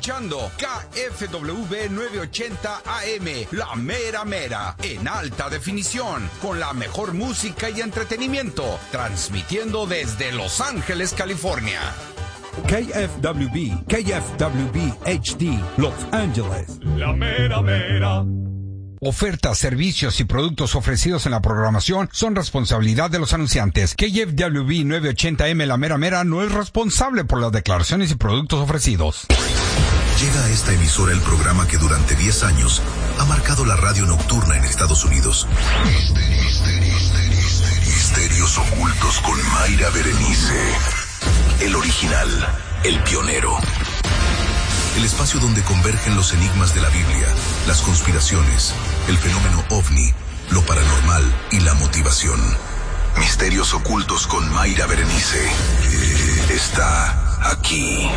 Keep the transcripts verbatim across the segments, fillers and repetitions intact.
escuchando K F W nueve ochenta A M, La Mera Mera, en alta definición, con la mejor música y entretenimiento, transmitiendo desde Los Ángeles, California. K F W B, K F W B H D, Los Ángeles. La Mera Mera. Ofertas, servicios y productos ofrecidos en la programación son responsabilidad de los anunciantes. K F W B nueve ochenta A M La Mera Mera no es responsable por las declaraciones y productos ofrecidos. Llega a esta emisora el programa que durante diez años ha marcado la radio nocturna en Estados Unidos. Misterios ocultos con Mayra Berenice. El original, el pionero. El espacio donde convergen los enigmas de la Biblia, las conspiraciones, el fenómeno ovni, lo paranormal y la motivación. Misterios ocultos con Mayra Berenice. Está aquí.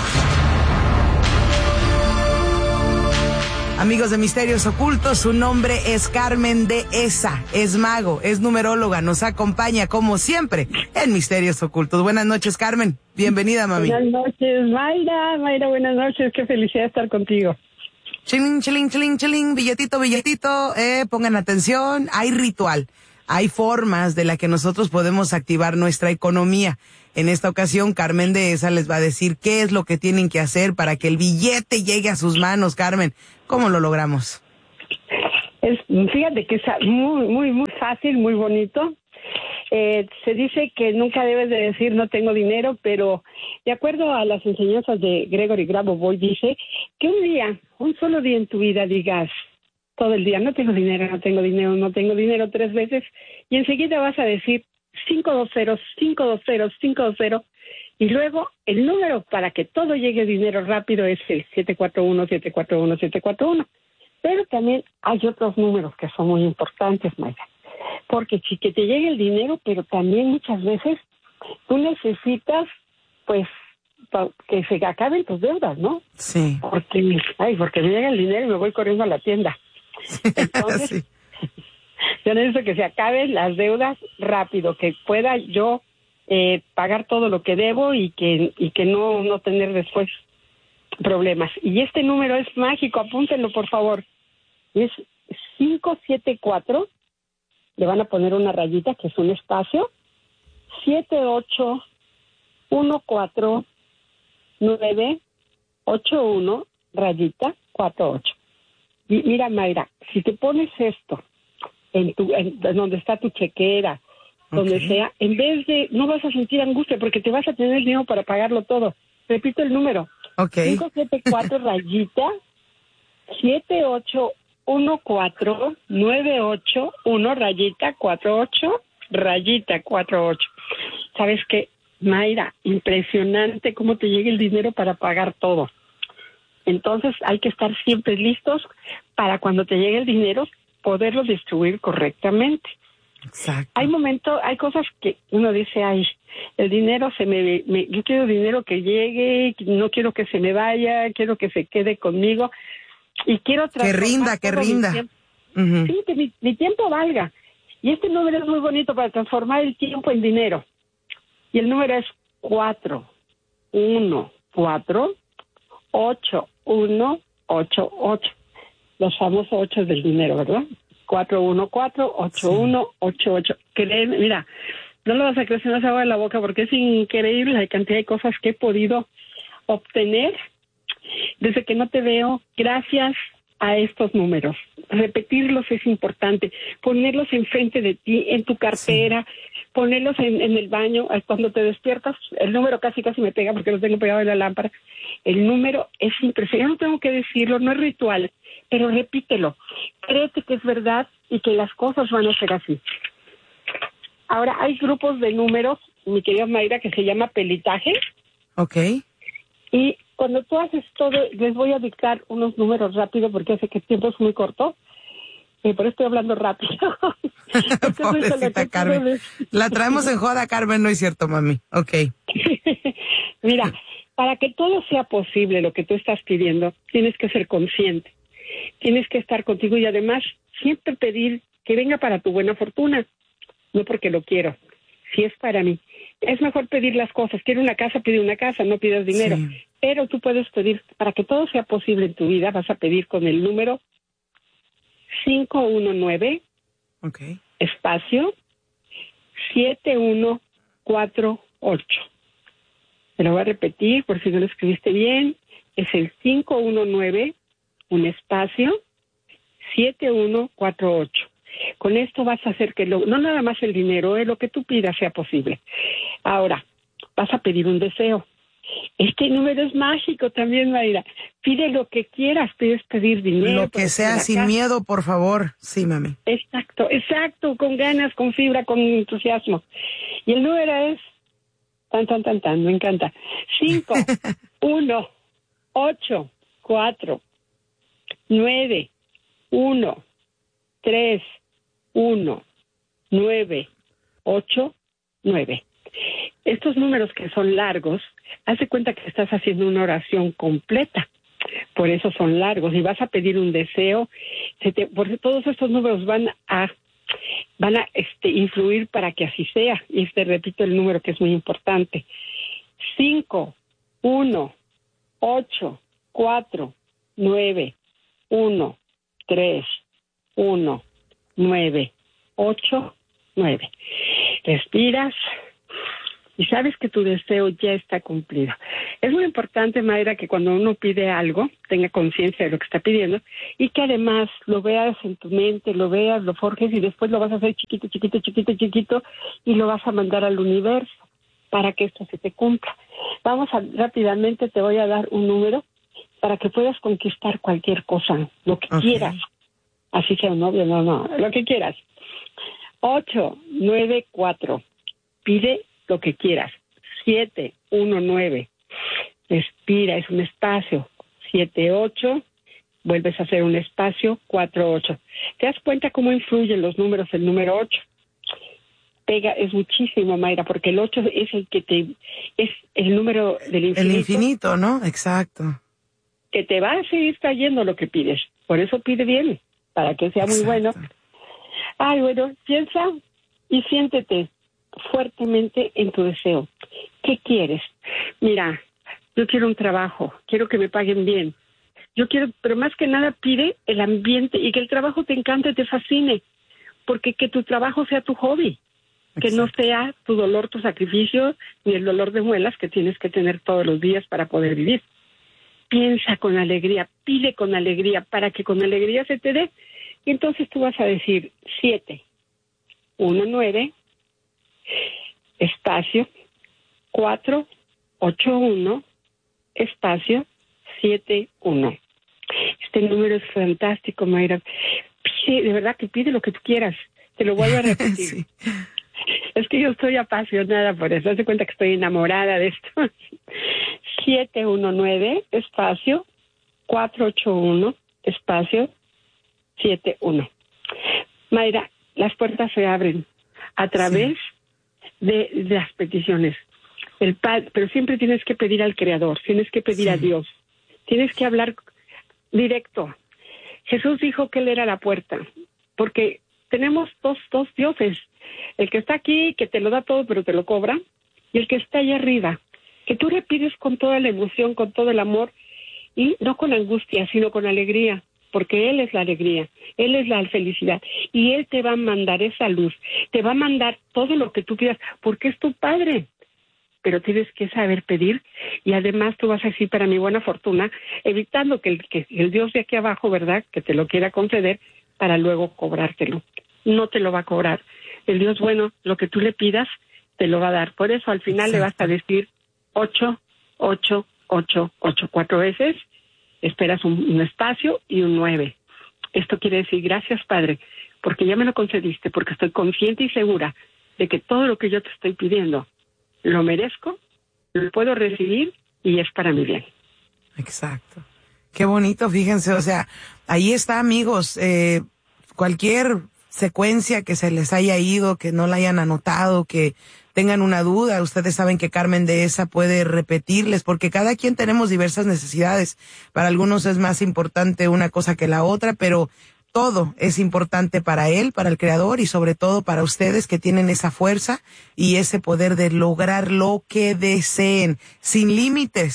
Amigos de Misterios Ocultos, su nombre es Carmen de Esa, es mago, es numeróloga, nos acompaña como siempre en Misterios Ocultos. Buenas noches, Carmen, bienvenida, mami. Buenas noches, Mayra, Mayra, buenas noches, qué felicidad estar contigo. Chilín, chilín, chilín, chilín, billetito, billetito, eh, pongan atención, hay ritual, hay formas de la que nosotros podemos activar nuestra economía. En esta ocasión, Carmen de Esa les va a decir qué es lo que tienen que hacer para que el billete llegue a sus manos. Carmen, ¿cómo lo logramos? Es, fíjate que es muy, muy, muy fácil, muy bonito. Eh, se dice que nunca debes de decir no tengo dinero, pero de acuerdo a las enseñanzas de Gregory Grabovoi, dice que un día, un solo día en tu vida digas todo el día, no tengo dinero, no tengo dinero, no tengo dinero tres veces, y enseguida vas a decir cinco dos cero, cinco dos cero, cinco dos cero, y luego el número para que todo llegue dinero rápido es el siete cuatro uno, siete cuatro uno, siete cuatro uno. Pero también hay otros números que son muy importantes, Mayra, porque sí que te llegue el dinero, pero también muchas veces tú necesitas, pues, que se acaben tus deudas, ¿no? Sí. Porque, ay, porque me llega el dinero y me voy corriendo a la tienda. Entonces, sí. Yo necesito que se acaben las deudas rápido, que pueda yo eh, pagar todo lo que debo y que y que no, no tener después problemas. Y este número es mágico, apúntenlo por favor. Es cinco siete cuatro, le van a poner una rayita que es un espacio, siete ocho uno cuatro nueve ocho uno rayita cuatro ocho. Y mira, Mayra, si te pones esto en tu en donde está tu chequera, donde okay. sea, en vez de, no vas a sentir angustia porque te vas a tener dinero para pagarlo todo. Repito el número. Okay. cinco siete cuatro rayita siete ocho uno cuatro nueve ocho uno rayita cuatro ocho rayita cuatro ocho. ¿Sabes qué, Mayra? Impresionante cómo te llega el dinero para pagar todo. Entonces hay que estar siempre listos para cuando te llegue el dinero poderlo distribuir correctamente. Exacto. Hay momentos, hay cosas que uno dice, ay, el dinero se me, me, yo quiero dinero que llegue, no quiero que se me vaya, quiero que se quede conmigo y quiero que rinda, que rinda. Uh-huh. Sí, que mi, mi tiempo valga. Y este número es muy bonito para transformar el tiempo en dinero. Y el número es cuatro uno cuatro ocho uno ocho ocho. Los famosos ocho del dinero, ¿verdad? cuatro uno cuatro ocho uno ocho ocho. Créeme, mira, no lo vas a creer si no se agua en la boca porque es increíble la cantidad de cosas que he podido obtener desde que no te veo gracias a estos números. Repetirlos es importante, ponerlos enfrente de ti, en tu cartera, sí. ponerlos en, en el baño, cuando te despiertas, el número casi casi me pega porque lo tengo pegado en la lámpara. El número es impresionante, yo no tengo que decirlo, no es ritual, pero repítelo, créete que es verdad y que las cosas van a ser así. Ahora, hay grupos de números, mi querida Mayra, que se llama pelitaje. Ok. Y cuando tú haces todo, les voy a dictar unos números rápido porque sé que el tiempo es muy corto. Eh, por eso estoy hablando rápido. Pobrecita Carmen. La traemos en joda, Carmen, no es cierto, mami. Ok. Mira, para que todo sea posible lo que tú estás pidiendo, tienes que ser consciente. Tienes que estar contigo y además siempre pedir que venga para tu buena fortuna. No porque lo quiero, si es para mí. Es mejor pedir las cosas. Quiero una casa, pide una casa, no pidas dinero. Sí. Pero tú puedes pedir, para que todo sea posible en tu vida, vas a pedir con el número cinco uno nueve, okay, espacio, siete uno cuatro ocho. Te lo voy a repetir por si no lo escribiste bien. Es el cinco uno nueve, un espacio, siete uno cuatro ocho. Con esto vas a hacer que lo, no nada más el dinero, eh, lo que tú pidas sea posible. Ahora, vas a pedir un deseo. Este número es mágico también, Mayra. Pide lo que quieras, puedes pedir dinero. Lo que sea, sin casa. Miedo, por favor. Sí, mami. Exacto, exacto, con ganas, con fibra, con entusiasmo. Y el número es, tan, tan, tan, tan, me encanta. cinco, uno, ocho, cuatro, nueve, uno, tres, uno, nueve, ocho, nueve. Estos números que son largos, haz de cuenta que estás haciendo una oración completa. Por eso son largos. Y vas a pedir un deseo. Se te, porque todos estos números van a van a este, influir para que así sea. Y te repito el número que es muy importante. cinco, uno, ocho, cuatro, nueve, uno, tres, uno, nueve, ocho, nueve. Respiras. Y sabes que tu deseo ya está cumplido. Es muy importante, Mayra, que cuando uno pide algo, tenga conciencia de lo que está pidiendo y que además lo veas en tu mente, lo veas, lo forjes y después lo vas a hacer chiquito, chiquito, chiquito, chiquito y lo vas a mandar al universo para que esto se te cumpla. Vamos a, rápidamente te voy a dar un número para que puedas conquistar cualquier cosa, lo que okay. quieras. Así sea un novio, no, no, lo que quieras. ocho nueve cuatro. Pide lo que quieras. siete uno nueve. Respira, es un espacio. siete ocho. Vuelves a hacer un espacio. cuatro ocho. ¿Te das cuenta cómo influyen los números el número ocho? Pega, es muchísimo, Mayra, porque el ocho es el que te... es el número del infinito. El infinito, ¿no? Exacto. Que te va a seguir trayendo lo que pides. Por eso pide bien, para que sea Exacto. muy bueno. Ay, bueno, piensa y siéntete fuertemente en tu deseo. ¿Qué quieres? Mira, yo quiero un trabajo, quiero que me paguen bien. Yo quiero, pero más que nada pide el ambiente y que el trabajo te encante, te fascine, porque que tu trabajo sea tu hobby, Exacto. que no sea tu dolor, tu sacrificio, ni el dolor de muelas que tienes que tener todos los días para poder vivir. Piensa con alegría, pide con alegría, para que con alegría se te dé. Y entonces tú vas a decir siete, uno, nueve, espacio, cuatro, ocho, uno, espacio, siete, uno. Este número es fantástico, Mayra. Pide, de verdad que pide lo que tú quieras. Te lo vuelvo a repetir. Sí. Es que yo estoy apasionada por eso. Haz de cuenta que estoy enamorada de esto. siete uno nueve, espacio, cuatro ocho uno, espacio, siete uno. Mayra, las puertas se abren a través sí. de, de las peticiones. El pa- pero siempre tienes que pedir al Creador, tienes que pedir sí. a Dios, tienes que hablar directo. Jesús dijo que Él era la puerta, porque tenemos dos, dos dioses, el que está aquí, que te lo da todo, pero te lo cobra, y el que está allá arriba, que tú le pides con toda la emoción, con todo el amor, y no con angustia, sino con alegría, porque Él es la alegría, Él es la felicidad, y Él te va a mandar esa luz, te va a mandar todo lo que tú pidas, porque es tu Padre. Pero tienes que saber pedir, y además tú vas a decir, para mi buena fortuna, evitando que el, que el Dios de aquí abajo, ¿verdad?, que te lo quiera conceder, para luego cobrártelo. No te lo va a cobrar. El Dios bueno, lo que tú le pidas, te lo va a dar. Por eso al final Exacto. le vas a decir ocho, ocho, ocho, ocho, cuatro veces, esperas un, un espacio y un nueve. Esto quiere decir, gracias Padre, porque ya me lo concediste, porque estoy consciente y segura de que todo lo que yo te estoy pidiendo, lo merezco, lo puedo recibir y es para mi bien. Exacto. Qué bonito, fíjense, o sea, ahí está, amigos, eh, cualquier secuencia que se les haya ido, que no la hayan anotado, que tengan una duda, ustedes saben que Carmen Dehesa puede repetirles, porque cada quien tenemos diversas necesidades. Para algunos es más importante una cosa que la otra, pero todo es importante para él, para el Creador y sobre todo para ustedes que tienen esa fuerza y ese poder de lograr lo que deseen, sin límites.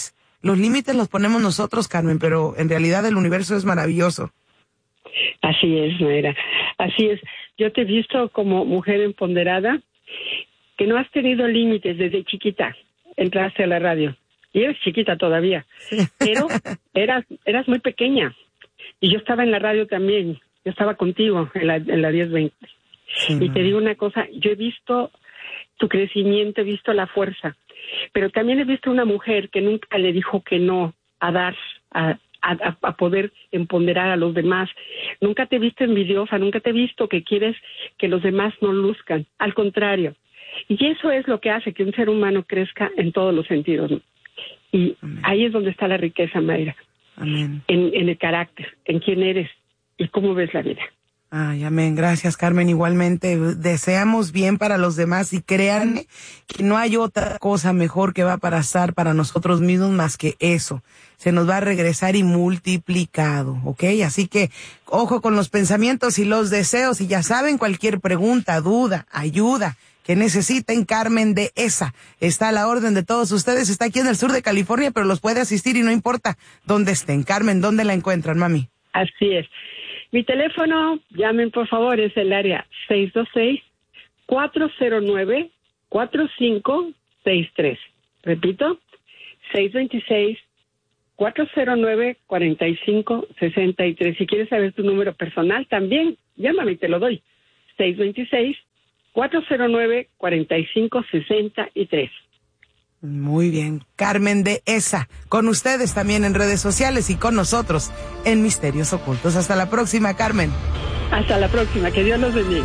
Los límites los ponemos nosotros, Carmen, pero en realidad el universo es maravilloso. Así es, Mayra. Así es. Yo te he visto como mujer empoderada, que no has tenido límites desde chiquita. Entraste a la radio. Y eres chiquita todavía. Pero eras, eras muy pequeña. Y yo estaba en la radio también. Yo estaba contigo en la, en la diez veinte. Sí, y te digo una cosa, yo he visto tu crecimiento, he visto la fuerza. Pero también he visto una mujer que nunca le dijo que no a dar, a, a, a poder empoderar a los demás. Nunca te he visto envidiosa, nunca te he visto que quieres que los demás no luzcan. Al contrario. Y eso es lo que hace que un ser humano crezca en todos los sentidos. Y Amén. Ahí es donde está la riqueza, Mayra. Amén. En, en el carácter, en quién eres y cómo ves la vida. Ay, amén. Gracias, Carmen. Igualmente, deseamos bien para los demás y créanme que no hay otra cosa mejor que va a pasar para nosotros mismos más que eso. Se nos va a regresar y multiplicado, ¿ok? Así que, ojo con los pensamientos y los deseos. Y ya saben, cualquier pregunta, duda, ayuda que necesiten, Carmen de ESA está a la orden de todos ustedes. Está aquí en el sur de California, pero los puede asistir y no importa dónde estén. Carmen, ¿dónde la encuentran, mami? Así es. Mi teléfono, llamen por favor, es el área seis dos seis, cuatro cero nueve, cuatro cinco seis tres. Repito, seis dos seis, cuatro cero nueve, cuatro cinco seis tres. Si quieres saber tu número personal, también llámame y te lo doy. seis dos seis, cuatro cero nueve, cuatro cinco seis tres. Muy bien. Carmen de ESA, con ustedes también en redes sociales y con nosotros en Misterios Ocultos. Hasta la próxima, Carmen. Hasta la próxima. Que Dios los bendiga.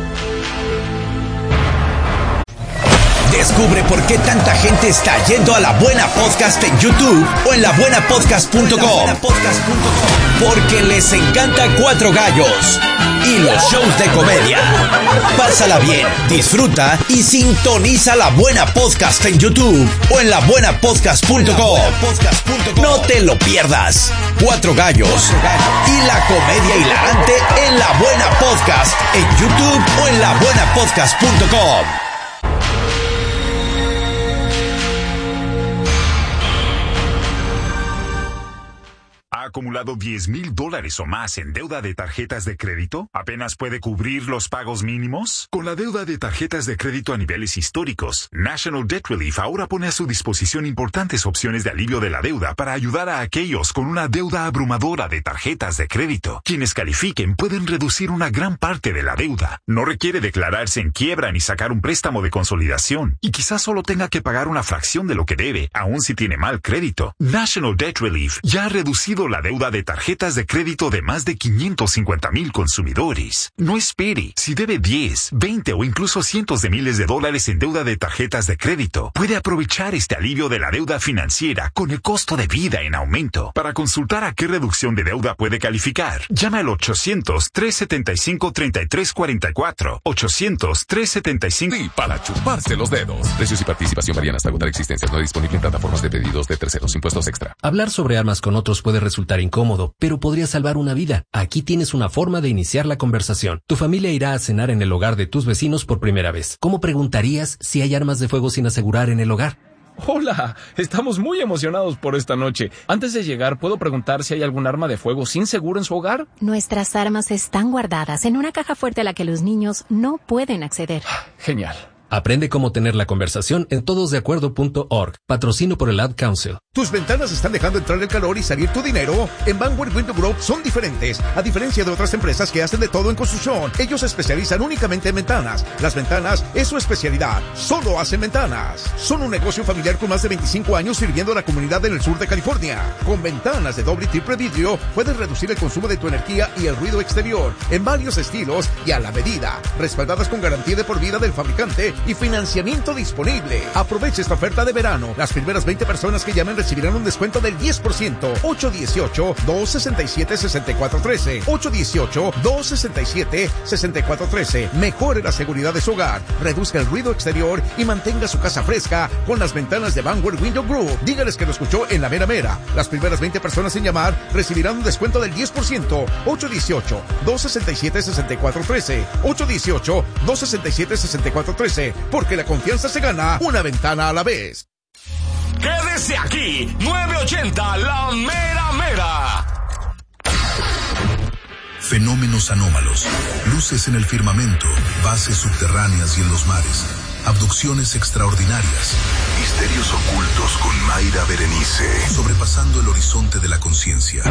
Descubre por qué tanta gente está yendo a La Buena Podcast en YouTube o en la buena podcast punto com. Porque les encanta Cuatro Gallos y los shows de comedia. Pásala bien, disfruta y sintoniza La Buena Podcast en YouTube o en la buena podcast punto com. No te lo pierdas. Cuatro Gallos y la comedia hilarante en La Buena Podcast en YouTube o en la buena podcast punto com. ¿Ha acumulado diez mil dólares o más en deuda de tarjetas de crédito? ¿Apenas puede cubrir los pagos mínimos? Con la deuda de tarjetas de crédito a niveles históricos, National Debt Relief ahora pone a su disposición importantes opciones de alivio de la deuda para ayudar a aquellos con una deuda abrumadora de tarjetas de crédito. Quienes califiquen pueden reducir una gran parte de la deuda. No requiere declararse en quiebra ni sacar un préstamo de consolidación. Y quizás solo tenga que pagar una fracción de lo que debe, aun si tiene mal crédito. National Debt Relief ya ha reducido la deuda de tarjetas de crédito de más de quinientos cincuenta mil consumidores. No espere. Si debe diez, veinte o incluso cientos de miles de dólares en deuda de tarjetas de crédito, puede aprovechar este alivio de la deuda financiera con el costo de vida en aumento. Para consultar a qué reducción de deuda puede calificar, llama al ochocientos, tres setenta y cinco, treinta y tres cuarenta y cuatro. ochocientos, tres setenta y cinco. Y para chuparse los dedos. Precios y participación varían hasta agotar existencias. No disponible en plataformas de pedidos de terceros. Impuestos extra. Hablar sobre armas con otros puede resultar incómodo, pero podría salvar una vida. Aquí tienes una forma de iniciar la conversación. Tu familia irá a cenar en el hogar de tus vecinos por primera vez. ¿Cómo preguntarías si hay armas de fuego sin asegurar en el hogar? Hola, estamos muy emocionados por esta noche. Antes de llegar, ¿puedo preguntar si hay algún arma de fuego sin seguro en su hogar? Nuestras armas están guardadas en una caja fuerte a la que los niños no pueden acceder. Genial. Aprende cómo tener la conversación en todos de acuerdo punto org. Patrocino por el Ad Council. ¿Tus ventanas están dejando entrar el calor y salir tu dinero? En Vanguard Window Group son diferentes. A diferencia de otras empresas que hacen de todo en construcción, ellos se especializan únicamente en ventanas. Las ventanas es su especialidad. Solo hacen ventanas. Son un negocio familiar con más de veinticinco años sirviendo a la comunidad en el sur de California. Con ventanas de doble y triple vidrio, puedes reducir el consumo de tu energía y el ruido exterior en varios estilos y a la medida. Respaldadas con garantía de por vida del fabricante y financiamiento disponible. Aprovecha esta oferta de verano. Las primeras veinte personas que llamen recibirán un descuento del diez por ciento. ocho uno ocho, dos seis siete, seis cuatro uno tres. ocho uno ocho, dos seis siete, seis cuatro uno tres. Mejore la seguridad de su hogar, reduzca el ruido exterior y mantenga su casa fresca con las ventanas de Vanguard Window Group. Dígales que lo escuchó en La Mera Mera. Las primeras veinte personas en llamar recibirán un descuento del diez por ciento. ocho uno ocho, dos seis siete, seis cuatro uno tres. ocho uno ocho, dos seis siete, seis cuatro uno tres. Porque la confianza se gana una ventana a la vez. Quédese aquí, nueve ochenta, la mera mera. Fenómenos anómalos, luces en el firmamento, bases subterráneas y en los mares, abducciones extraordinarias, misterios ocultos con Mayra Berenice, sobrepasando el horizonte de la conciencia.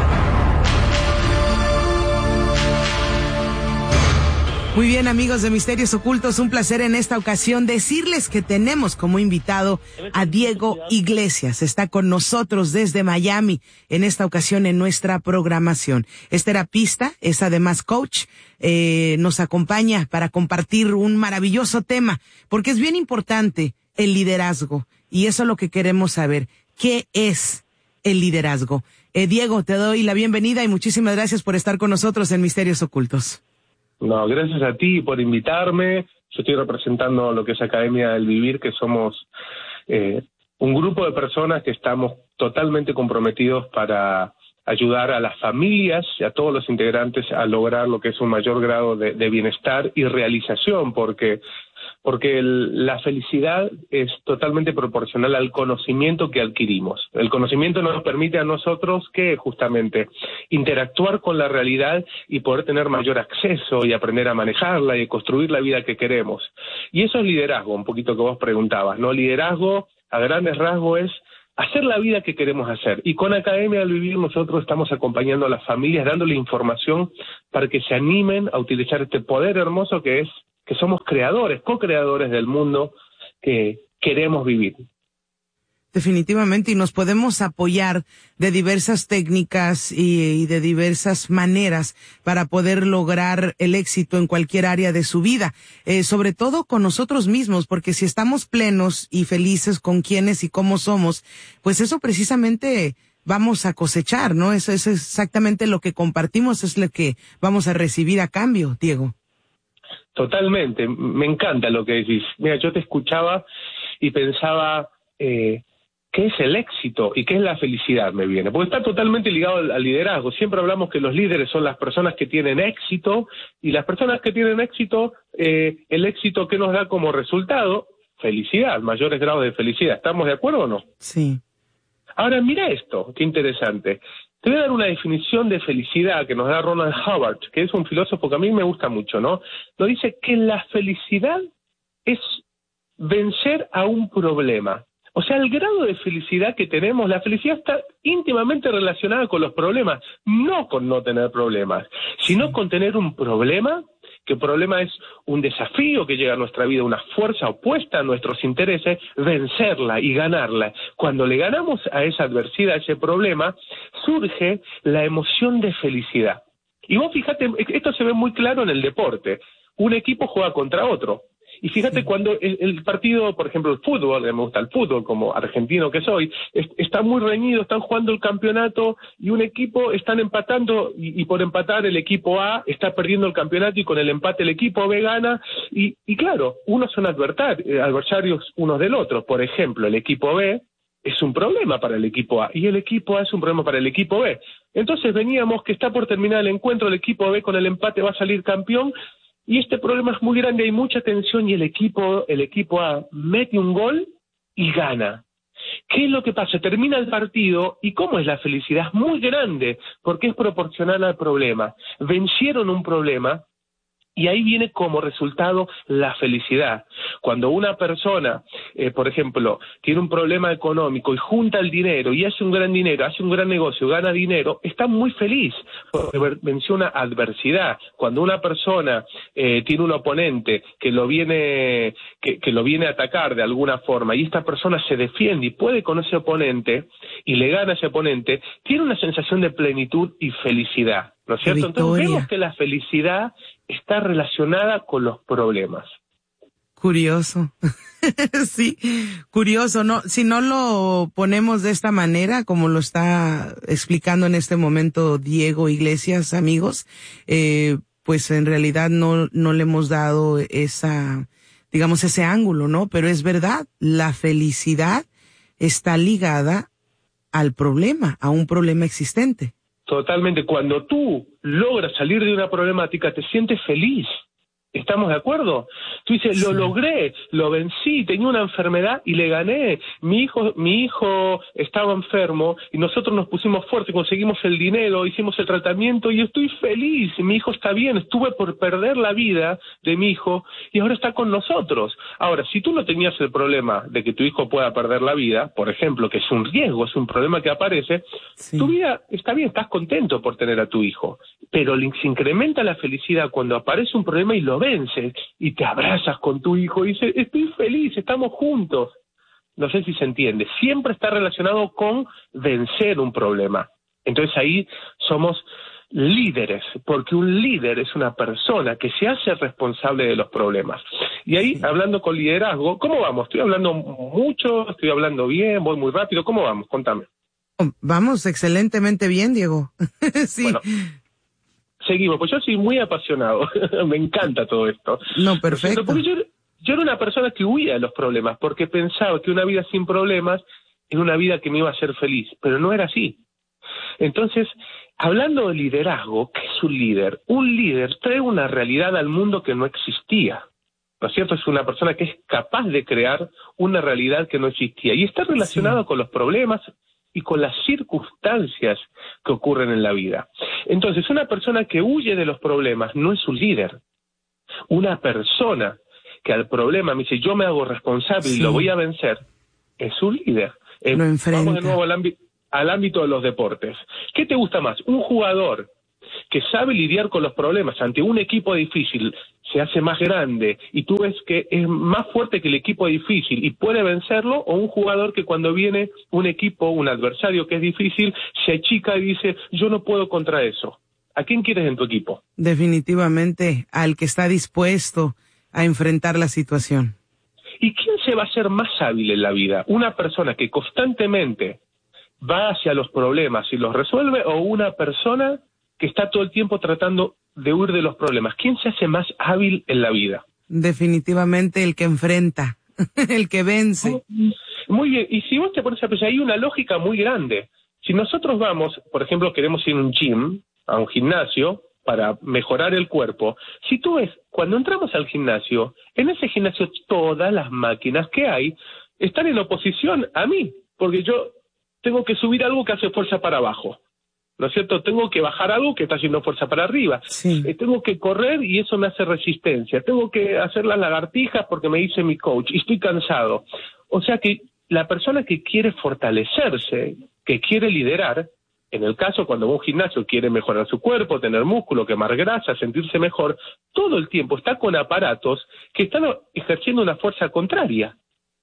Muy bien, amigos de Misterios Ocultos, un placer en esta ocasión decirles que tenemos como invitado a Diego Iglesias. Está con nosotros desde Miami en esta ocasión en nuestra programación. Es terapista, es además coach, eh, nos acompaña para compartir un maravilloso tema, porque es bien importante el liderazgo y eso es lo que queremos saber. ¿Qué es el liderazgo? Eh, Diego, te doy la bienvenida y muchísimas gracias por estar con nosotros en Misterios Ocultos. No, gracias a ti por invitarme. Yo estoy representando lo que es Academia del Vivir, que somos eh, un grupo de personas que estamos totalmente comprometidos para ayudar a las familias y a todos los integrantes a lograr lo que es un mayor grado de, de bienestar y realización, porque porque el, la felicidad es totalmente proporcional al conocimiento que adquirimos. El conocimiento nos permite a nosotros que justamente interactuar con la realidad y poder tener mayor acceso y aprender a manejarla y construir la vida que queremos. Y eso es liderazgo, un poquito que vos preguntabas, ¿no? Liderazgo, a grandes rasgos, es hacer la vida que queremos hacer. Y con Academia del Vivir nosotros estamos acompañando a las familias, dándole información para que se animen a utilizar este poder hermoso que es que somos creadores, co-creadores del mundo que queremos vivir. Definitivamente, y nos podemos apoyar de diversas técnicas y, y de diversas maneras para poder lograr el éxito en cualquier área de su vida, eh, sobre todo con nosotros mismos, porque si estamos plenos y felices con quiénes y cómo somos, pues eso precisamente vamos a cosechar, ¿no? Eso es exactamente lo que compartimos, es lo que vamos a recibir a cambio, Diego. Totalmente, me encanta lo que decís. Mira, yo te escuchaba y pensaba, eh, ¿qué es el éxito y qué es la felicidad? Me viene, porque está totalmente ligado al, al liderazgo. Siempre hablamos que los líderes son las personas que tienen éxito, y las personas que tienen éxito, eh, el éxito que nos da como resultado, felicidad, mayores grados de felicidad. ¿Estamos de acuerdo o no? Sí. Ahora, mira esto, qué interesante. Te voy a dar una definición de felicidad que nos da Ronald Howard, que es un filósofo que a mí me gusta mucho, ¿no? Nos dice que la felicidad es vencer a un problema. O sea, el grado de felicidad que tenemos, la felicidad está íntimamente relacionada con los problemas, no con no tener problemas, sino con tener un problema, que el problema es un desafío que llega a nuestra vida, una fuerza opuesta a nuestros intereses, vencerla y ganarla. Cuando le ganamos a esa adversidad, a ese problema, surge la emoción de felicidad. Y vos fíjate, esto se ve muy claro en el deporte. Un equipo juega contra otro. Y fíjate, sí, cuando el, el partido, por ejemplo, el fútbol, me gusta el fútbol como argentino que soy, es, está muy reñido, están jugando el campeonato y un equipo están empatando y, y por empatar el equipo A está perdiendo el campeonato y con el empate el equipo B gana y, y claro, unos son adversarios, adversarios unos del otro. Por ejemplo, el equipo B es un problema para el equipo A y el equipo A es un problema para el equipo B. Entonces veníamos que está por terminar el encuentro, el equipo B con el empate va a salir campeón. Y este problema es muy grande, hay mucha tensión y el equipo, el equipo A mete un gol y gana. ¿Qué es lo que pasa? Termina el partido y ¿cómo es la felicidad? Es muy grande porque es proporcional al problema. Vencieron un problema y ahí viene como resultado la felicidad. Cuando una persona, eh, por ejemplo, tiene un problema económico y junta el dinero y hace un gran dinero, hace un gran negocio, gana dinero, está muy feliz porque venció una adversidad. Cuando una persona eh, tiene un oponente que lo viene que, que lo viene a atacar de alguna forma y esta persona se defiende y puede con ese oponente y le gana a ese oponente, tiene una sensación de plenitud y felicidad, ¿no es cierto? Entonces vemos que la felicidad está relacionada con los problemas. Curioso. Sí, curioso, ¿no? Si no lo ponemos de esta manera, como lo está explicando en este momento Diego Iglesias, amigos, eh, pues en realidad no, no le hemos dado esa, digamos, ese ángulo, ¿no? Pero es verdad, la felicidad está ligada al problema, a un problema existente. Totalmente. Cuando tú logras salir de una problemática, te sientes feliz. ¿Estamos de acuerdo? Tú dices, sí. Lo logré, lo vencí, tenía una enfermedad y le gané. Mi hijo, mi hijo estaba enfermo y nosotros nos pusimos fuertes, conseguimos el dinero, hicimos el tratamiento y estoy feliz. Mi hijo está bien, estuve por perder la vida de mi hijo y ahora está con nosotros. Ahora, si tú no tenías el problema de que tu hijo pueda perder la vida, por ejemplo, que es un riesgo, es un problema que aparece, sí. Tu vida está bien, estás contento por tener a tu hijo, pero se incrementa la felicidad cuando aparece un problema y lo vences y te abrazas con tu hijo y dices, estoy feliz, estamos juntos. No sé si se entiende. Siempre está relacionado con vencer un problema. Entonces ahí somos líderes, porque un líder es una persona que se hace responsable de los problemas. Y ahí, hablando con liderazgo, ¿cómo vamos? ¿Estoy hablando mucho? ¿Estoy hablando bien? ¿Voy muy rápido? ¿Cómo vamos? Contame. Vamos excelentemente bien, Diego. Sí. Bueno, seguimos, pues yo soy muy apasionado, me encanta todo esto. No, perfecto. Porque yo, yo era una persona que huía de los problemas, porque pensaba que una vida sin problemas era una vida que me iba a hacer feliz, pero no era así. Entonces, hablando de liderazgo, ¿qué es un líder? Un líder trae una realidad al mundo que no existía, ¿no es cierto? Es una persona que es capaz de crear una realidad que no existía, y está relacionado sí. con los problemas y con las circunstancias que ocurren en la vida. Entonces, una persona que huye de los problemas no es un líder. Una persona que al problema me dice, yo me hago responsable sí. y lo voy a vencer, es un líder. Eh, lo enfrenta. Vamos de nuevo al, ámbito, al ámbito de los deportes. ¿Qué te gusta más? Un jugador que sabe lidiar con los problemas ante un equipo difícil, se hace más grande y tú ves que es más fuerte que el equipo difícil y puede vencerlo, o un jugador que cuando viene un equipo, un adversario que es difícil, se achica y dice, yo no puedo contra eso. ¿A quién quieres en tu equipo? Definitivamente al que está dispuesto a enfrentar la situación. ¿Y quién se va a hacer más hábil en la vida? ¿Una persona que constantemente va hacia los problemas y los resuelve, o una persona que está todo el tiempo tratando de huir de los problemas? ¿Quién se hace más hábil en la vida? Definitivamente el que enfrenta, el que vence. Muy bien, y si vos te pones a pensar, hay una lógica muy grande. Si nosotros vamos, por ejemplo, queremos ir a un gym, a un gimnasio, para mejorar el cuerpo, si tú ves, cuando entramos al gimnasio, en ese gimnasio todas las máquinas que hay están en oposición a mí, porque yo tengo que subir algo que hace fuerza para abajo, ¿no es cierto? Tengo que bajar algo que está haciendo fuerza para arriba. Sí. Eh, tengo que correr y eso me hace resistencia. Tengo que hacer las lagartijas porque me dice mi coach y estoy cansado. O sea que la persona que quiere fortalecerse, que quiere liderar, en el caso cuando un gimnasio quiere mejorar su cuerpo, tener músculo, quemar grasa, sentirse mejor, todo el tiempo está con aparatos que están ejerciendo una fuerza contraria.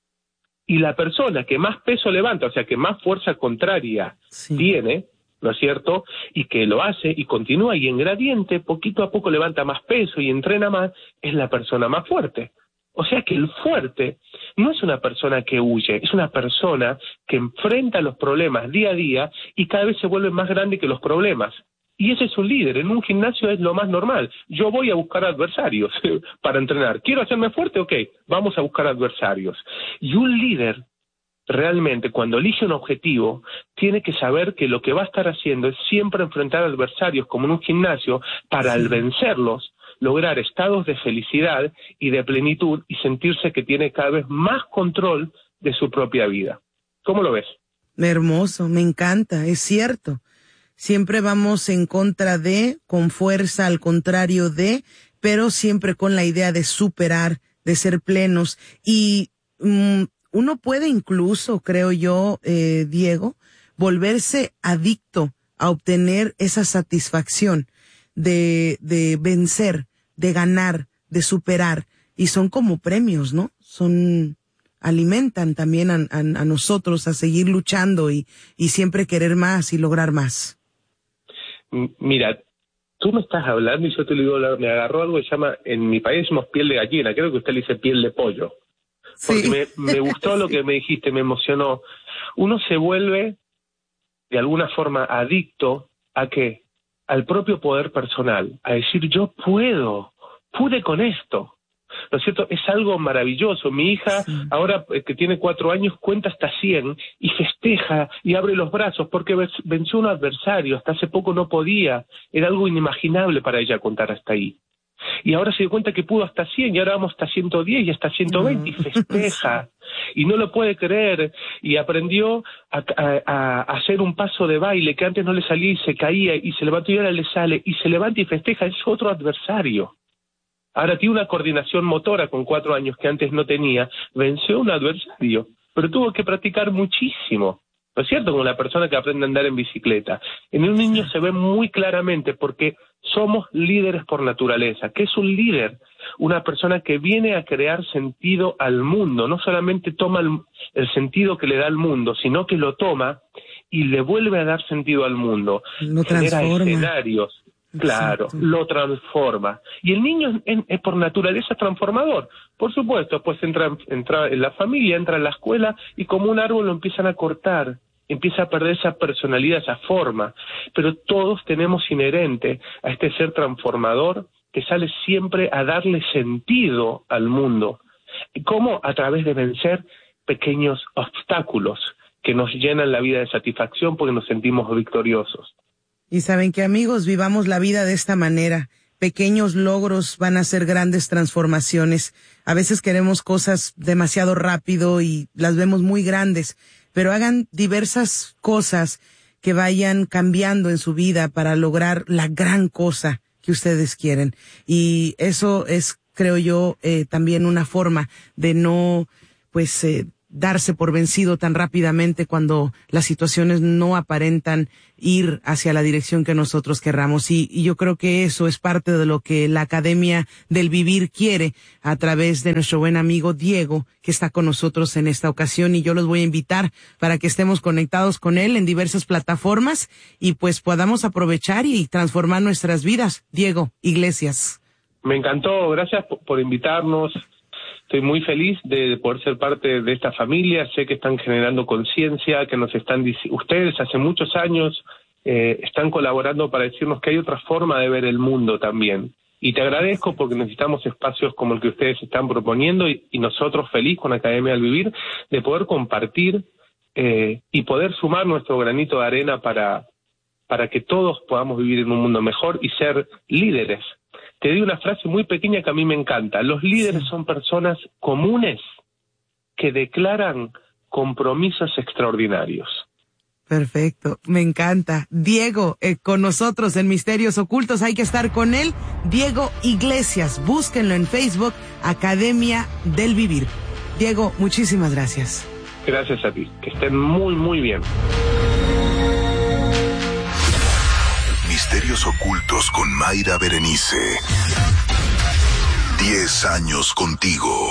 Y la persona que más peso levanta, o sea, que más fuerza contraria sí. tiene, ¿no es cierto?, y que lo hace y continúa y en gradiente, poquito a poco levanta más peso y entrena más, es la persona más fuerte. O sea que el fuerte no es una persona que huye, es una persona que enfrenta los problemas día a día y cada vez se vuelve más grande que los problemas. Y ese es un líder. En un gimnasio es lo más normal. Yo voy a buscar adversarios para entrenar. ¿Quiero hacerme fuerte? Ok, vamos a buscar adversarios. Y un líder realmente, cuando elige un objetivo, tiene que saber que lo que va a estar haciendo es siempre enfrentar adversarios como en un gimnasio para al vencerlos lograr estados de felicidad y de plenitud y sentirse que tiene cada vez más control de su propia vida. ¿Cómo lo ves? Hermoso, me encanta, es cierto. Siempre vamos en contra de, con fuerza, al contrario de, pero siempre con la idea de superar, de ser plenos. Y um, uno puede incluso, creo yo, eh, Diego, volverse adicto a obtener esa satisfacción de, de vencer, de ganar, de superar, y son como premios, ¿no? Son, alimentan también a, a, a nosotros a seguir luchando y, y siempre querer más y lograr más. Mira, tú me estás hablando y yo te lo digo, me agarró algo que se llama, en mi país decimos piel de gallina, creo que usted le dice piel de pollo, porque sí. me, me gustó lo que me dijiste, me emocionó. Uno se vuelve de alguna forma adicto a ¿qué? Al propio poder personal, a decir yo puedo, pude con esto, ¿no es cierto? Es algo maravilloso. Mi hija, sí. ahora que tiene cuatro años, cuenta hasta cien y festeja y abre los brazos porque venció un adversario, hasta hace poco no podía, era algo inimaginable para ella contar hasta ahí. Y ahora se dio cuenta que pudo hasta cien, y ahora vamos hasta ciento diez y hasta ciento veinte, y festeja, y no lo puede creer, y aprendió a, a, a hacer un paso de baile que antes no le salía y se caía, y se levantó y ahora le sale, y se levanta y festeja, es otro adversario. Ahora tiene una coordinación motora con cuatro años que antes no tenía, venció a un adversario, pero tuvo que practicar muchísimo. ¿No es cierto? Como la persona que aprende a andar en bicicleta. En un niño se ve muy claramente porque somos líderes por naturaleza. ¿Qué es un líder? Una persona que viene a crear sentido al mundo. No solamente toma el, el sentido que le da al mundo, sino que lo toma y le vuelve a dar sentido al mundo. Lo Genera transforma. escenarios. Claro, Exacto. Lo transforma. Y el niño es, es por naturaleza transformador. Por supuesto, pues entra, entra en la familia, entra en la escuela y como un árbol lo empiezan a cortar, empieza a perder esa personalidad, esa forma. Pero todos tenemos inherente a este ser transformador que sale siempre a darle sentido al mundo. ¿Cómo? A través de vencer pequeños obstáculos que nos llenan la vida de satisfacción porque nos sentimos victoriosos. Y saben que, amigos, vivamos la vida de esta manera. Pequeños logros van a ser grandes transformaciones. A veces queremos cosas demasiado rápido y las vemos muy grandes, pero hagan diversas cosas que vayan cambiando en su vida para lograr la gran cosa que ustedes quieren. Y eso es, creo yo, eh, también una forma de no, pues, eh, darse por vencido tan rápidamente cuando las situaciones no aparentan ir hacia la dirección que nosotros querramos. Y, y yo creo que eso es parte de lo que la Academia del Vivir quiere a través de nuestro buen amigo Diego, que está con nosotros en esta ocasión. Y yo los voy a invitar para que estemos conectados con él en diversas plataformas y pues podamos aprovechar y transformar nuestras vidas. Diego Iglesias. Me encantó, gracias por, por invitarnos. Estoy muy feliz de poder ser parte de esta familia. Sé que están generando conciencia, que nos están ustedes hace muchos años eh, están colaborando para decirnos que hay otra forma de ver el mundo también. Y te agradezco porque necesitamos espacios como el que ustedes están proponiendo y, y nosotros feliz con Academia del Vivir de poder compartir eh, y poder sumar nuestro granito de arena para, para que todos podamos vivir en un mundo mejor y ser líderes. Te di una frase muy pequeña que a mí me encanta. Los líderes son personas comunes que declaran compromisos extraordinarios. Perfecto, me encanta. Diego, eh, con nosotros en Misterios Ocultos, hay que estar con él. Diego Iglesias, búsquenlo en Facebook, Academia del Vivir. Diego, muchísimas gracias. Gracias a ti, que estén muy, muy bien. Misterios Ocultos con Mayra Berenice. Diez años contigo.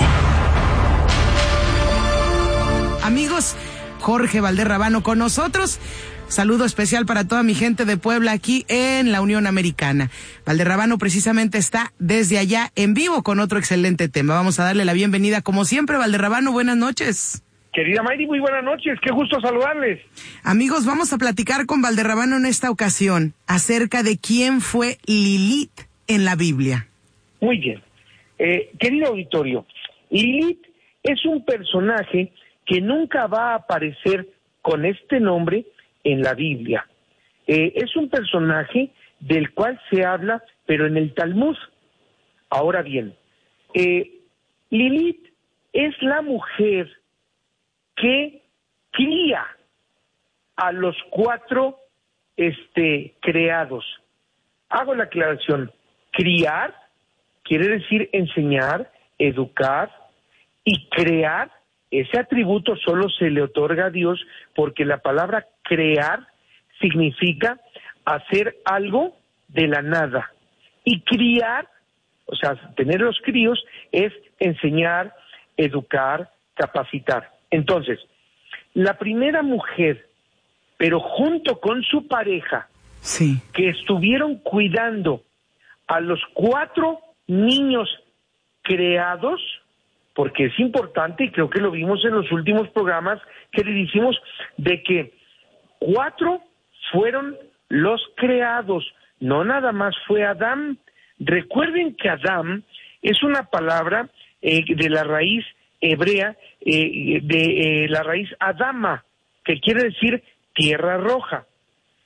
Amigos, Jorge Valderrabano con nosotros. Saludo especial para toda mi gente de Puebla aquí en la Unión Americana. Valderrabano precisamente está desde allá en vivo con otro excelente tema. Vamos a darle la bienvenida como siempre. Valderrabano, buenas noches. Querida Mayri, muy buenas noches, qué gusto saludarles. Amigos, vamos a platicar con Valderrabano en esta ocasión acerca de quién fue Lilith en la Biblia. Muy bien. Eh, querido auditorio, Lilith es un personaje que nunca va a aparecer con este nombre en la Biblia. Eh, es un personaje del cual se habla, pero en el Talmud. Ahora bien, eh, Lilith es la mujer que cría a los cuatro este, creados. Hago la aclaración. Criar quiere decir enseñar, educar, y crear, ese atributo solo se le otorga a Dios porque la palabra crear significa hacer algo de la nada. Y criar, o sea, tener los críos, es enseñar, educar, capacitar. Entonces, la primera mujer, pero junto con su pareja, sí, que estuvieron cuidando a los cuatro niños creados, porque es importante, y creo que lo vimos en los últimos programas que le dijimos, de que cuatro fueron los creados, no nada más fue Adán. Recuerden que Adán es una palabra eh, de la raíz hebrea, eh, de eh, la raíz Adama, que quiere decir tierra roja.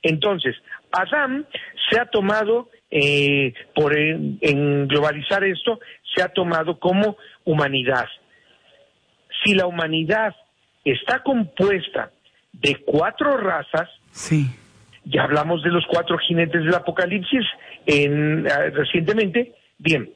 Entonces, Adán se ha tomado, eh, por en, en globalizar esto, se ha tomado como humanidad. Si la humanidad está compuesta de cuatro razas, sí. Ya hablamos de los cuatro jinetes del Apocalipsis en, uh, recientemente, bien,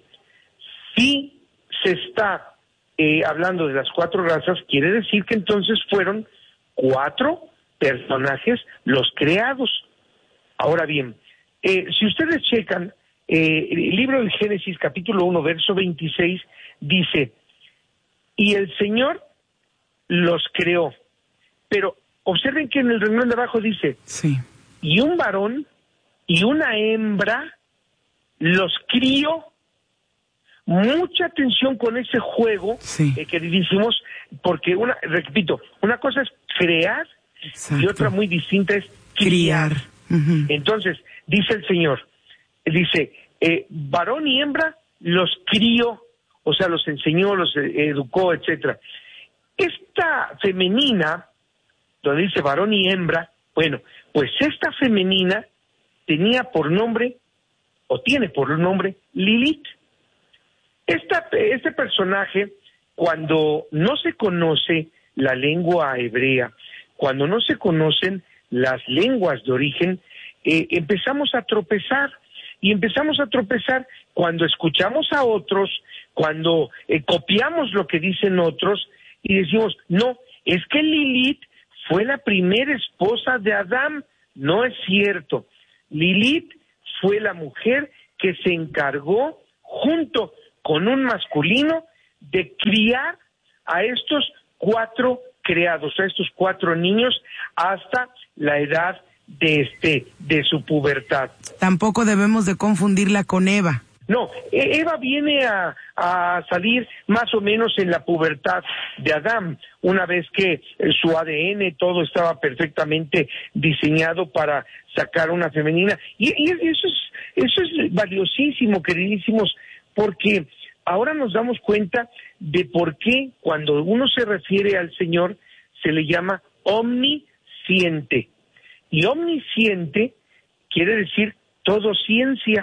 si se está eh, hablando de las cuatro razas, quiere decir que entonces fueron cuatro personajes los creados. Ahora bien, eh, si ustedes checan, eh, el libro de Génesis capítulo uno, verso veintiséis, dice, y el Señor los creó, pero observen que en el renglón de abajo dice, sí. y un varón y una hembra los crió. Mucha atención con ese juego, sí. eh, queridísimos, porque, una, repito, una cosa es crear, exacto, y otra muy distinta es criar. criar. Uh-huh. Entonces, dice el Señor, dice, eh, varón y hembra los crió, o sea, los enseñó, los eh, educó, etcétera. Esta femenina, donde dice varón y hembra, bueno, pues esta femenina tenía por nombre, o tiene por nombre, Lilith. Esta, este personaje, cuando no se conoce la lengua hebrea, cuando no se conocen las lenguas de origen, eh, empezamos a tropezar, y empezamos a tropezar cuando escuchamos a otros, cuando eh, copiamos lo que dicen otros, y decimos, no, es que Lilith fue la primera esposa de Adán. No es cierto. Lilith fue la mujer que se encargó, junto con un masculino, de criar a estos cuatro creados, a estos cuatro niños, hasta la edad de este de su pubertad. Tampoco debemos de confundirla con Eva. No, Eva viene a, a salir más o menos en la pubertad de Adán, una vez que su A D N, todo estaba perfectamente diseñado para sacar una femenina. Y, y eso es, eso es valiosísimo, queridísimos, porque ahora nos damos cuenta de por qué cuando uno se refiere al Señor se le llama omnisciente. Y omnisciente quiere decir todo ciencia.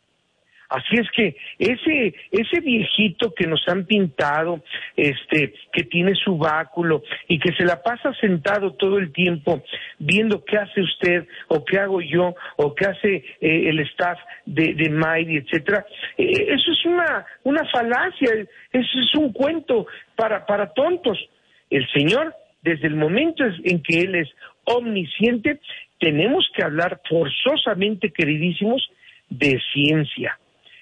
Así es que ese ese viejito que nos han pintado, este, que tiene su báculo y que se la pasa sentado todo el tiempo viendo qué hace usted o qué hago yo o qué hace eh, el staff de, de Mayri, etcétera, eh, eso es una una falacia, eso es un cuento para para tontos. El Señor, desde el momento en que Él es omnisciente, tenemos que hablar forzosamente, queridísimos, de ciencia.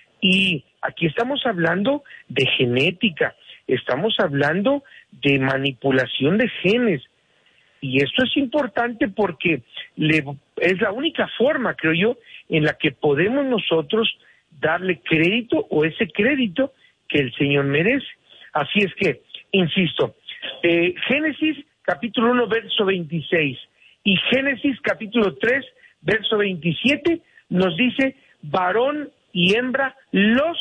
Y aquí estamos hablando de genética, estamos hablando de manipulación de genes. Y esto es importante porque le, es la única forma, creo yo, en la que podemos nosotros darle crédito o ese crédito que el Señor merece. Así es que, insisto, eh, Génesis capítulo uno, verso veintiséis y Génesis capítulo tres, verso veintisiete nos dice, varón y hembra los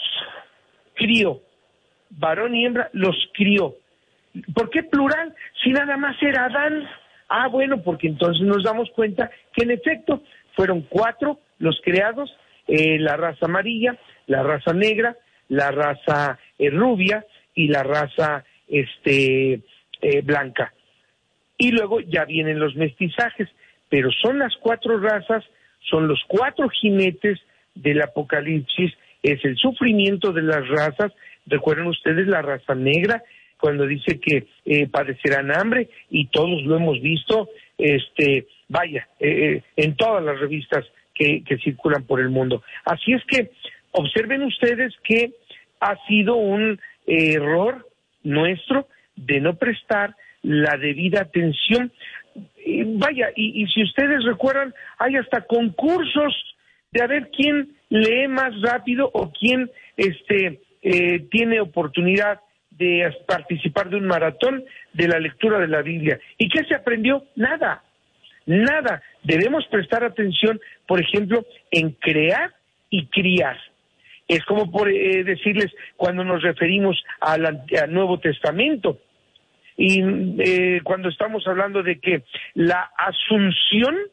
crió. Varón y hembra los crió. ¿Por qué plural? Si nada más era Adán. Ah, bueno, porque entonces nos damos cuenta que en efecto fueron cuatro los creados, eh, la raza amarilla, la raza negra, la raza eh, rubia y la raza este eh, blanca. Y luego ya vienen los mestizajes, pero son las cuatro razas, son los cuatro jinetes del Apocalipsis, es el sufrimiento de las razas. Recuerden ustedes la raza negra, cuando dice que eh, padecerán hambre, y todos lo hemos visto, este, vaya, eh, en todas las revistas que, que circulan por el mundo. Así es que observen ustedes que ha sido un eh, error nuestro de no prestar la debida atención. Y vaya, y, y si ustedes recuerdan, hay hasta concursos de a ver quién lee más rápido o quién este eh, tiene oportunidad de participar de un maratón de la lectura de la Biblia. ¿Y qué se aprendió? Nada, nada. Debemos prestar atención, por ejemplo, en crear y criar. Es como por eh, decirles cuando nos referimos al, al Nuevo Testamento y eh, cuando estamos hablando de que la asunción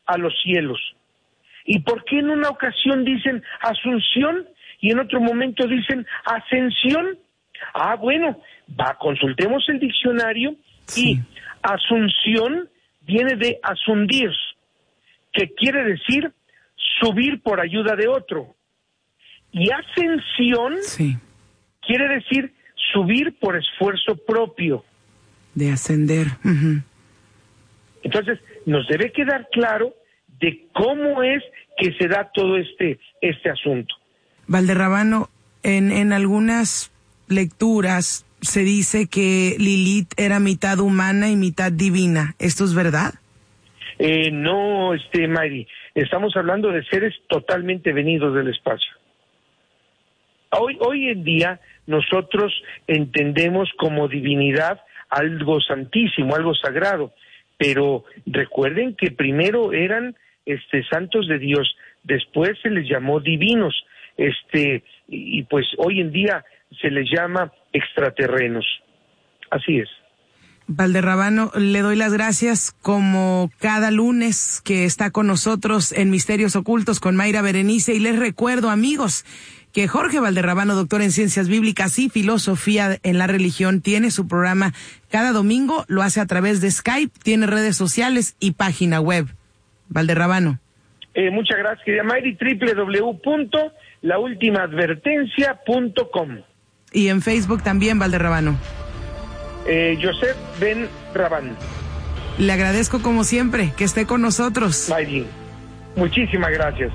a los cielos. ¿Y por qué en una ocasión dicen asunción y en otro momento dicen ascensión? Ah, bueno, va, consultemos el diccionario. Sí. Y asunción viene de asundir, que quiere decir subir por ayuda de otro. Y ascensión sí. quiere decir subir por esfuerzo propio. De ascender. Uh-huh. Entonces, nos debe quedar claro de cómo es que se da todo este, este asunto. Valderrabano, en, en algunas lecturas se dice que Lilith era mitad humana y mitad divina. ¿Esto es verdad? Eh, no, este, Mayri, estamos hablando de seres totalmente venidos del espacio. Hoy, hoy en día nosotros entendemos como divinidad algo santísimo, algo sagrado, pero recuerden que primero eran este, santos de Dios, después se les llamó divinos, este, y pues hoy en día se les llama extraterrenos. Así es. Valderrabano, le doy las gracias como cada lunes que está con nosotros en Misterios Ocultos con Mayra Berenice, y les recuerdo, amigos, que Jorge Valderrabano, doctor en Ciencias Bíblicas y Filosofía en la Religión, tiene su programa cada domingo, lo hace a través de Skype, tiene redes sociales y página web. Valderrabano. Eh, muchas gracias, querida Mayri, doble u doble u doble u punto la última advertencia punto com. Y en Facebook también, Valderrabano. Eh, Joseph Ben Rabán. Le agradezco como siempre que esté con nosotros. Mayri, muchísimas gracias.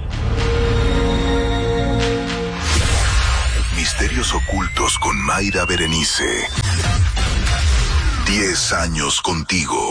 Misterios Ocultos con Mayra Berenice. Diez años contigo.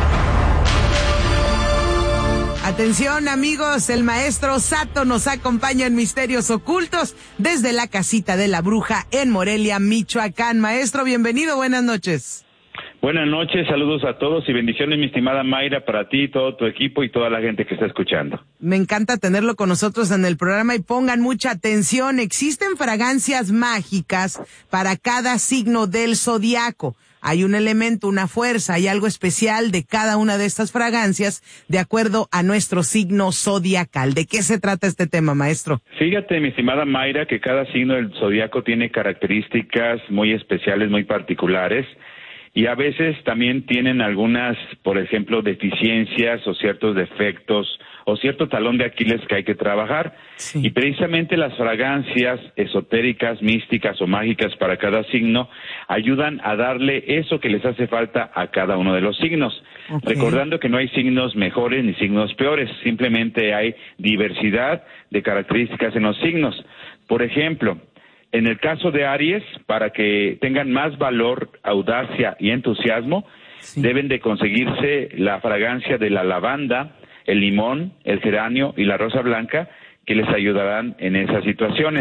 Atención, amigos, el maestro Sato nos acompaña en Misterios Ocultos desde la casita de la bruja en Morelia, Michoacán. Maestro, bienvenido, buenas noches. Buenas noches, saludos a todos y bendiciones, mi estimada Mayra, para ti, todo tu equipo y toda la gente que está escuchando. Me encanta tenerlo con nosotros en el programa y pongan mucha atención. Existen fragancias mágicas para cada signo del zodiaco. Hay un elemento, una fuerza, hay algo especial de cada una de estas fragancias de acuerdo a nuestro signo zodiacal. ¿De qué se trata este tema, maestro? Fíjate, mi estimada Mayra, que cada signo del zodiaco tiene características muy especiales, muy particulares. Y a veces también tienen algunas, por ejemplo, deficiencias o ciertos defectos o cierto talón de Aquiles que hay que trabajar. Sí. Y precisamente las fragancias esotéricas, místicas o mágicas para cada signo ayudan a darle eso que les hace falta a cada uno de los signos. Okay. Recordando que no hay signos mejores ni signos peores, simplemente hay diversidad de características en los signos. Por ejemplo, en el caso de Aries, para que tengan más valor, audacia y entusiasmo, sí. deben de conseguirse la fragancia de la lavanda, el limón, el geranio y la rosa blanca, que les ayudarán en esas situaciones.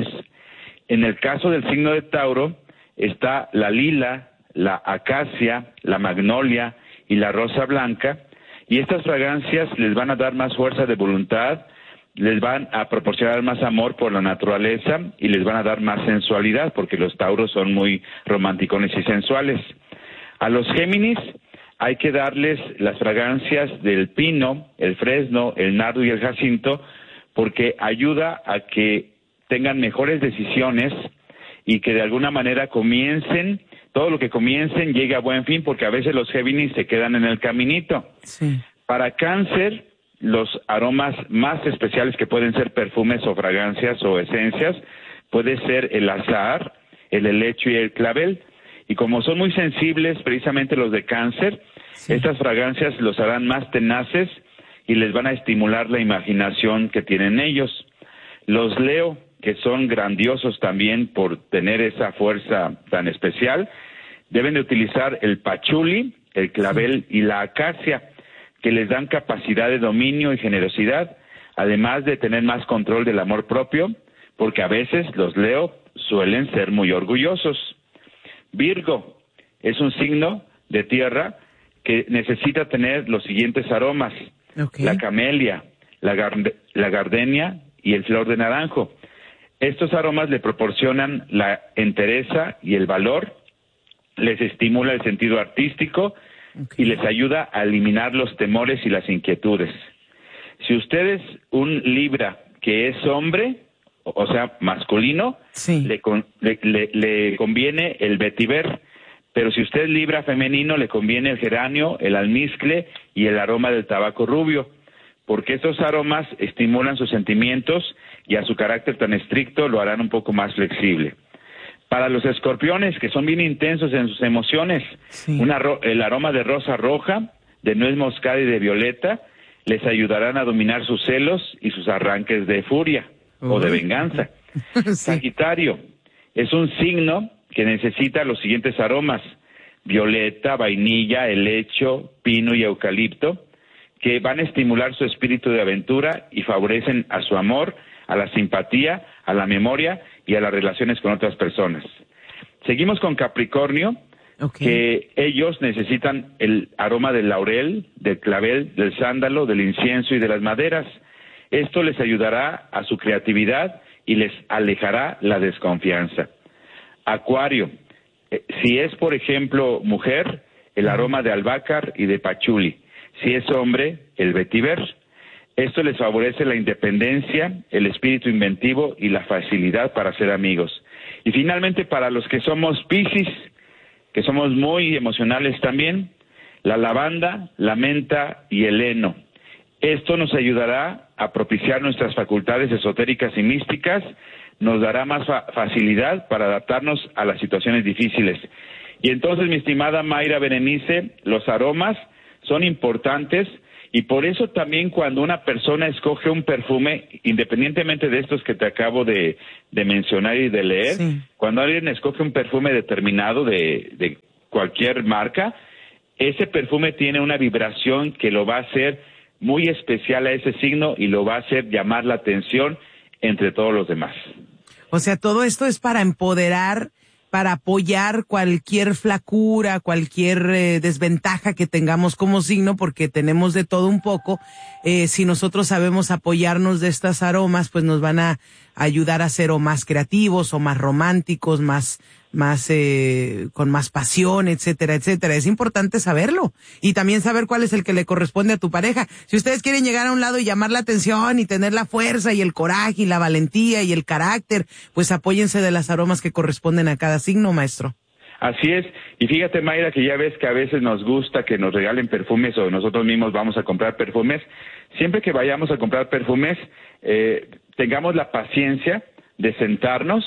En el caso del signo de Tauro, está la lila, la acacia, la magnolia y la rosa blanca, y estas fragancias les van a dar más fuerza de voluntad, les van a proporcionar más amor por la naturaleza y les van a dar más sensualidad, porque los tauros son muy romanticones y sensuales. A los Géminis hay que darles las fragancias del pino, el fresno, el nardo y el jacinto, porque ayuda a que tengan mejores decisiones y que de alguna manera comiencen, todo lo que comiencen llegue a buen fin, porque a veces los Géminis se quedan en el caminito. Sí. Para Cáncer, los aromas más especiales que pueden ser perfumes o fragancias o esencias, puede ser el azahar, el helecho y el clavel. Y como son muy sensibles, precisamente los de Cáncer, sí. estas fragancias los harán más tenaces y les van a estimular la imaginación que tienen ellos. Los Leo, que son grandiosos también por tener esa fuerza tan especial, deben de utilizar el pachuli, el clavel sí. y la acacia, que les dan capacidad de dominio y generosidad, además de tener más control del amor propio, porque a veces los Leo suelen ser muy orgullosos. Virgo es un signo de tierra que necesita tener los siguientes aromas: okay. la camelia, la, gar- la gardenia y el flor de naranjo. Estos aromas le proporcionan la entereza y el valor, les estimula el sentido artístico, okay. y les ayuda a eliminar los temores y las inquietudes. Si usted es un Libra que es hombre, o sea, masculino, sí. le, con, le, le, le conviene el vetiver, pero si usted es Libra femenino, le conviene el geranio, el almizcle y el aroma del tabaco rubio, porque estos aromas estimulan sus sentimientos y a su carácter tan estricto lo harán un poco más flexible. Para los escorpiones, que son bien intensos en sus emociones, sí. una, el aroma de rosa roja, de nuez moscada y de violeta les ayudarán a dominar sus celos y sus arranques de furia Uy. o de venganza. Sí. Sagitario es un signo que necesita los siguientes aromas: violeta, vainilla, helecho, pino y eucalipto, que van a estimular su espíritu de aventura y favorecen a su amor, a la simpatía, a la memoria y a las relaciones con otras personas. Seguimos con Capricornio, okay. que ellos necesitan el aroma del laurel, del clavel, del sándalo, del incienso y de las maderas. Esto les ayudará a su creatividad y les alejará la desconfianza. Acuario, eh, si es, por ejemplo, mujer, el aroma de albácar y de pachuli. Si es hombre, el vetiver. Esto les favorece la independencia, el espíritu inventivo y la facilidad para ser amigos. Y finalmente, para los que somos Piscis, que somos muy emocionales también, la lavanda, la menta y el heno. Esto nos ayudará a propiciar nuestras facultades esotéricas y místicas, nos dará más fa- facilidad para adaptarnos a las situaciones difíciles. Y entonces, mi estimada Mayra Berenice, los aromas son importantes y por eso también cuando una persona escoge un perfume, independientemente de estos que te acabo de, de mencionar y de leer, sí. cuando alguien escoge un perfume determinado de, de cualquier marca, ese perfume tiene una vibración que lo va a hacer muy especial a ese signo y lo va a hacer llamar la atención entre todos los demás. O sea, todo esto es para empoderar, para apoyar cualquier flacura, cualquier eh, desventaja que tengamos como signo, porque tenemos de todo un poco. Eh, si nosotros sabemos apoyarnos de estas aromas, pues nos van a ayudar a ser o más creativos, o más románticos, más, más, eh, con más pasión, etcétera, etcétera. Es importante saberlo. Y también saber cuál es el que le corresponde a tu pareja. Si ustedes quieren llegar a un lado y llamar la atención y tener la fuerza y el coraje y la valentía y el carácter, pues apóyense de las aromas que corresponden a cada signo, maestro. Así es, y fíjate, Mayra, que ya ves que a veces nos gusta que nos regalen perfumes o nosotros mismos vamos a comprar perfumes. Siempre que vayamos a comprar perfumes, eh, tengamos la paciencia de sentarnos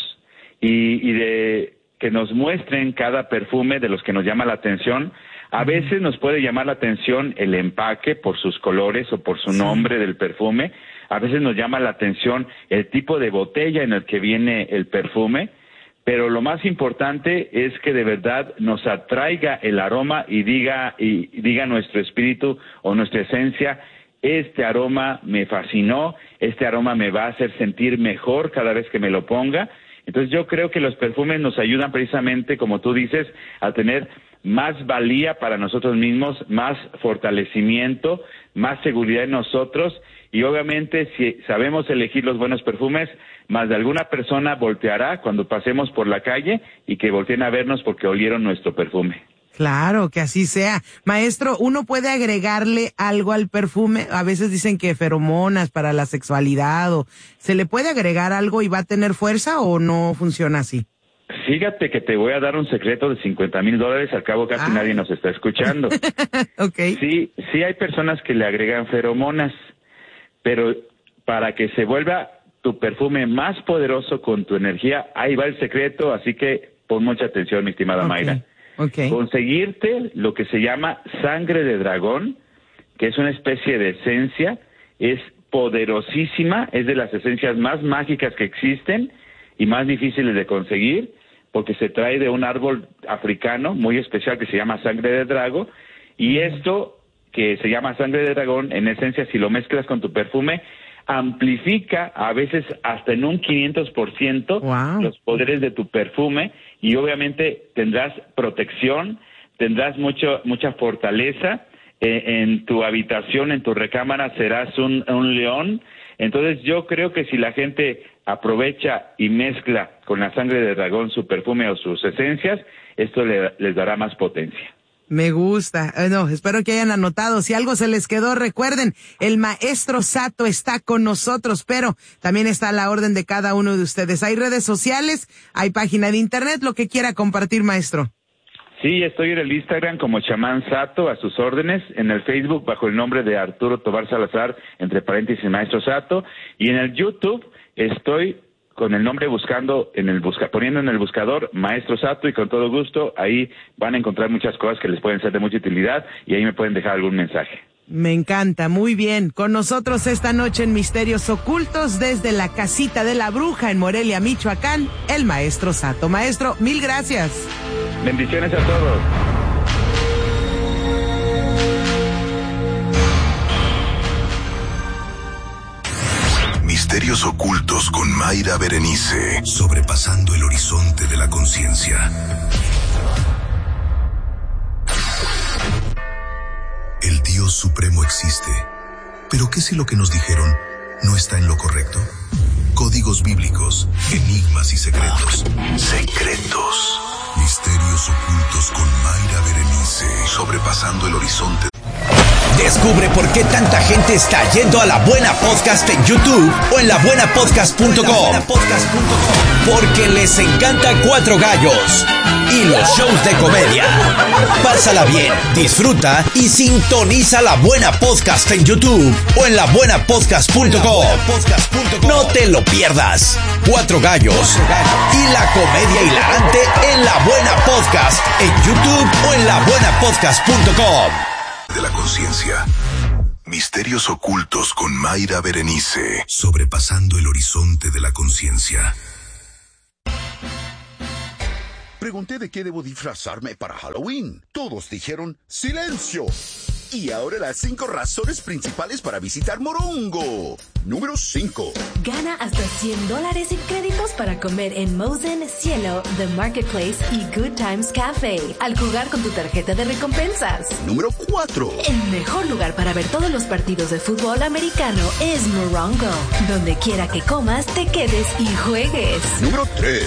y, y de que nos muestren cada perfume de los que nos llama la atención. A veces nos puede llamar la atención el empaque por sus colores o por su nombre del perfume. A veces nos llama la atención el tipo de botella en el que viene el perfume. Pero lo más importante es que de verdad nos atraiga el aroma y diga, y diga nuestro espíritu o nuestra esencia: este aroma me fascinó, este aroma me va a hacer sentir mejor cada vez que me lo ponga. Entonces yo creo que los perfumes nos ayudan precisamente, como tú dices, a tener más valía para nosotros mismos, más fortalecimiento, más seguridad en nosotros. Y obviamente si sabemos elegir los buenos perfumes, más de alguna persona volteará cuando pasemos por la calle y que volteen a vernos porque olieron nuestro perfume. Claro, que así sea. Maestro, ¿uno puede agregarle algo al perfume? A veces dicen que feromonas para la sexualidad, o ¿se le puede agregar algo y va a tener fuerza o no funciona así? Fíjate que te voy a dar un secreto de cincuenta mil dólares, al cabo casi ah. nadie nos está escuchando. Okay. Sí, sí hay personas que le agregan feromonas, pero para que se vuelva tu perfume más poderoso con tu energía, ahí va el secreto, así que pon mucha atención, mi estimada okay. Mayra. Okay. Conseguirte lo que se llama sangre de dragón, que es una especie de esencia, es poderosísima, es de las esencias más mágicas que existen y más difíciles de conseguir, porque se trae de un árbol africano muy especial que se llama sangre de drago, y esto que se llama sangre de dragón, en esencia, si lo mezclas con tu perfume, amplifica a veces hasta en un quinientos por ciento wow. los poderes de tu perfume, y obviamente tendrás protección, tendrás mucho mucha fortaleza, eh, en tu habitación, en tu recámara serás un, un león. Entonces yo creo que si la gente aprovecha y mezcla con la sangre de dragón su perfume o sus esencias, esto le, les dará más potencia. Me gusta. Eh, no, espero que hayan anotado. Si algo se les quedó, recuerden, el maestro Sato está con nosotros, pero también está a la orden de cada uno de ustedes. Hay redes sociales, hay página de internet, lo que quiera compartir, maestro. Sí, estoy en el Instagram como Chamán Sato, a sus órdenes, en el Facebook bajo el nombre de Arturo Tobar Salazar, entre paréntesis Maestro Sato, y en el YouTube estoy con el nombre buscando, en el busca, poniendo en el buscador Maestro Sato, y con todo gusto ahí van a encontrar muchas cosas que les pueden ser de mucha utilidad y ahí me pueden dejar algún mensaje. Me encanta, muy bien. Con nosotros esta noche en Misterios Ocultos desde la Casita de la Bruja en Morelia, Michoacán, el Maestro Sato. Maestro, mil gracias. Bendiciones a todos. Misterios ocultos con Mayra Berenice, sobrepasando el horizonte de la conciencia. El Dios Supremo existe, pero ¿qué si lo que nos dijeron no está en lo correcto? Códigos bíblicos, enigmas y secretos. Secretos. Misterios ocultos con Mayra Berenice, sobrepasando el horizonte. Descubre por qué tanta gente está yendo a La Buena Podcast en YouTube o en la buena podcast punto com. Porque les encanta Cuatro Gallos y los shows de comedia. Pásala bien, disfruta y sintoniza La Buena Podcast en YouTube o en la buena podcast punto com. No te lo pierdas. Cuatro Gallos y la comedia hilarante en La Buena Podcast en YouTube o en la buena podcast punto com. De la conciencia. Misterios ocultos con Mayra Berenice, sobrepasando el horizonte de la conciencia. Pregunté de qué debo disfrazarme para Halloween. Todos dijeron ¡silencio! Y ahora las cinco razones principales para visitar Morongo. Número cinco. Gana hasta cien dólares en créditos para comer en Mosen, Cielo, The Marketplace y Good Times Cafe al jugar con tu tarjeta de recompensas. Número cuatro. El mejor lugar para ver todos los partidos de fútbol americano es Morongo. Donde quiera que comas, te quedes y juegues. Número tres.